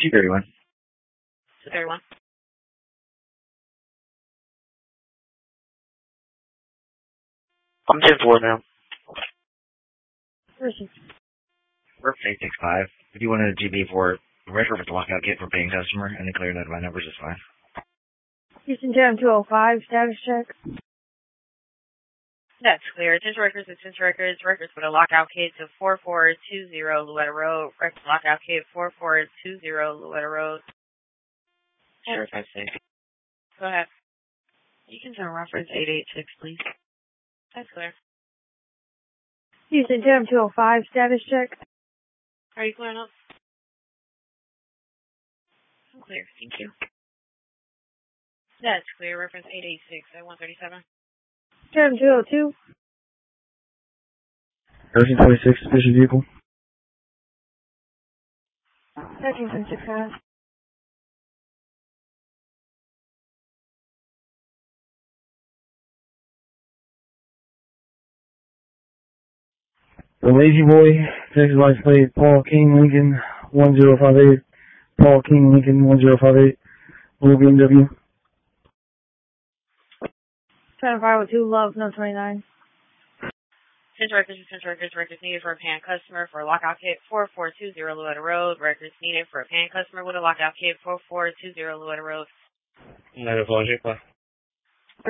231. 231. I'm 10-4 now. Person. We're 865. If you wanted a GB for record with the lockout kit for paying customer and the clear notify numbers is fine. Houston Jam 205, status check. That's clear. Attention records, records with a lockout kit to 4420 Louetta Road. Records lockout kit 4420 Louetta Road. Sure, if I say. Go ahead. You can tell reference 886, please. That's clear. Houston Jam 205, status check. Are you clearing up? I'm clear, thank you. That's clear. Reference 886 at 137. Jam 202. 1326, suspicious vehicle. 1365. The Lazy Boy, Texas license plate, Paul King Lincoln 1058. Paul King Lincoln 1058. Blue BMW. 7502 Love, no 29. Attention records needed for a paying customer for a lockout kit 4420 Louetta Road. Records needed for a paying customer with a lockout kit 4420 Louetta Road. No, apology,